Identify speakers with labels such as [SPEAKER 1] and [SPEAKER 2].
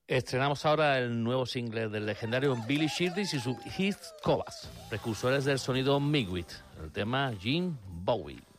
[SPEAKER 1] Estrenamos ahora el nuevo single del legendario Billy Sheardis y su Heath Cobas, precursores del sonido Migwit, el tema Jim Bowie.